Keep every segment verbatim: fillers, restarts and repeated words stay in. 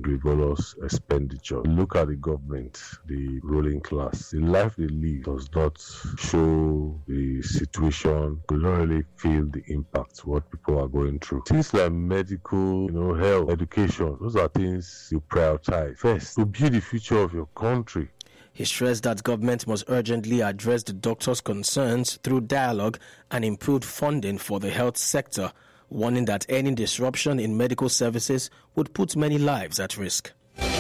frivolous expenditure. Look at the government, the ruling class. The life they live does not show the situation. We don't really feel the impact, what people are going through. Things like medical, you know, health, education, those are things you prioritize first to build the future of your country. He stressed that government must urgently address the doctors' concerns through dialogue and improved funding for the health sector, warning that any disruption in medical services would put many lives at risk.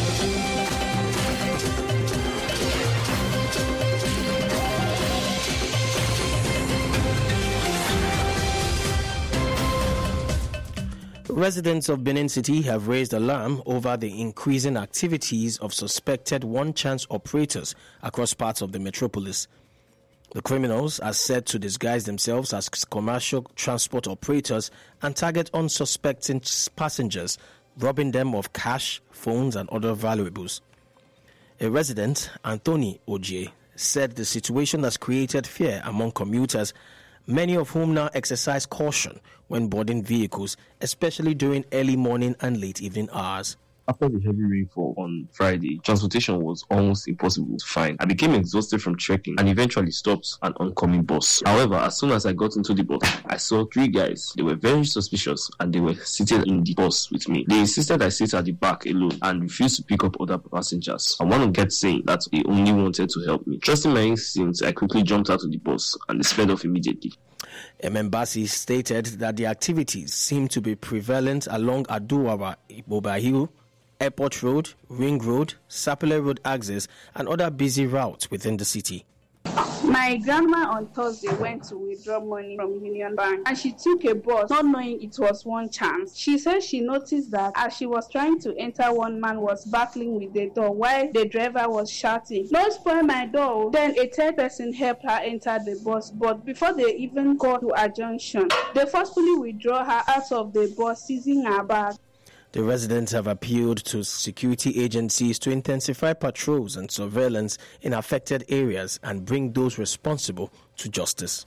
Residents of Benin City have raised alarm over the increasing activities of suspected one-chance operators across parts of the metropolis. The criminals are said to disguise themselves as commercial transport operators and target unsuspecting passengers, robbing them of cash, phones, and other valuables. A resident, Anthony Oje, said the situation has created fear among commuters, many of whom now exercise caution when boarding vehicles, especially during early morning and late evening hours. After the heavy rainfall on Friday, transportation was almost impossible to find. I became exhausted from trekking and eventually stopped an oncoming bus. However, as soon as I got into the bus, I saw three guys. They were very suspicious and they were seated in the bus with me. They insisted I sit at the back alone and refused to pick up other passengers. And one kept saying that they only wanted to help me. Trusting my instincts, I quickly jumped out of the bus and they sped off immediately. Mbasi stated that the activities seem to be prevalent along Aduwara, Ibobahiu, Airport Road, Ring Road, Sapele Road axis, and other busy routes within the city. My grandma on Thursday went to withdraw money from Union Bank and she took a bus not knowing it was one chance. She said she noticed that as she was trying to enter, one man was battling with the door while the driver was shouting, "Don't spoil my door." Then a third person helped her enter the bus, but before they even got to a junction, they forcefully withdrew her out of the bus, seizing her bag. The residents have appealed to security agencies to intensify patrols and surveillance in affected areas and bring those responsible to justice.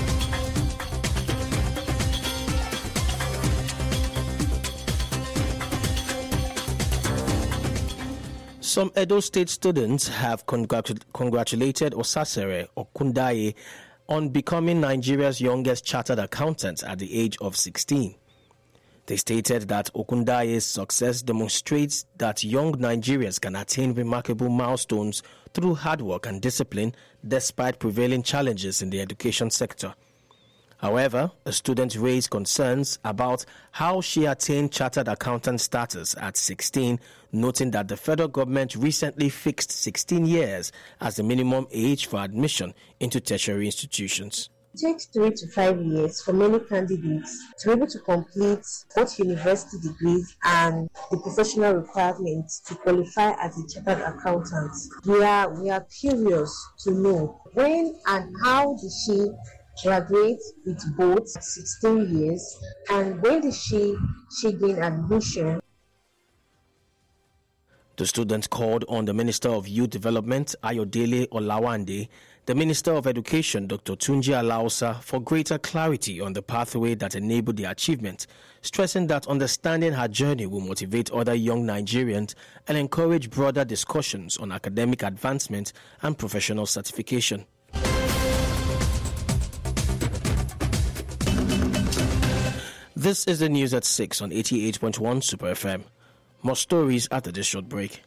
Some Edo State students have congratu- congratulated Osasere Okundaye on becoming Nigeria's youngest chartered accountant at the age of sixteen. They stated that Okundaye's success demonstrates that young Nigerians can attain remarkable milestones through hard work and discipline despite prevailing challenges in the education sector. However, a student raised concerns about how she attained chartered accountant status at sixteen, noting that the federal government recently fixed sixteen years as the minimum age for admission into tertiary institutions. It takes three to five years for many candidates to be able to complete both university degrees and the professional requirements to qualify as a chartered accountant. We are we are curious to know when and how did she graduate with both sixteen years, and when did she she gain admission? The students called on the Minister of Youth Development, Ayodele Olawande, the Minister of Education, Doctor Tunji Alausa, for greater clarity on the pathway that enabled the achievement, stressing that understanding her journey will motivate other young Nigerians and encourage broader discussions on academic advancement and professional certification. This is the news at six on eighty-eight point one Super F M. More stories after this short break.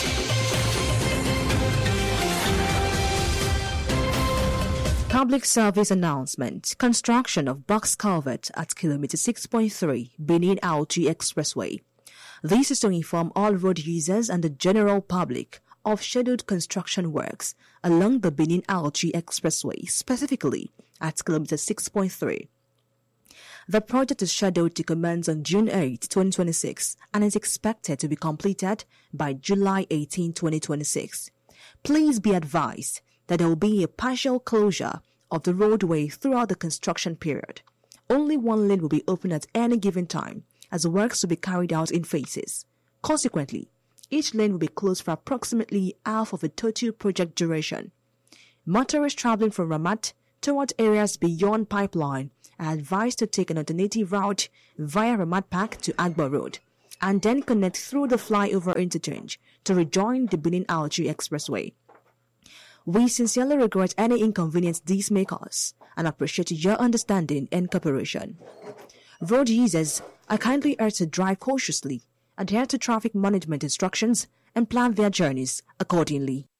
Public service announcement. Construction of box culvert at kilometer six point three Benin Auchi Expressway. This is to inform all road users and the general public of scheduled construction works along the Benin Auchi Expressway, specifically at kilometer six point three. The project is scheduled to commence on June eighth, twenty twenty-six and is expected to be completed by July eighteenth, twenty twenty-six. Please be advised that there will be a partial closure of the roadway throughout the construction period. Only one lane will be open at any given time, as works will be carried out in phases. Consequently, each lane will be closed for approximately half of the total project duration. Motorists traveling from Ramat toward areas beyond Pipeline are advised to take an alternative route via Ramat Park to Agbo Road. and then connect through the flyover interchange to rejoin the Benin-Algiers Expressway. We sincerely regret any inconvenience these may cause and appreciate your understanding and cooperation. Road users are kindly urged to drive cautiously, adhere to traffic management instructions, and plan their journeys accordingly.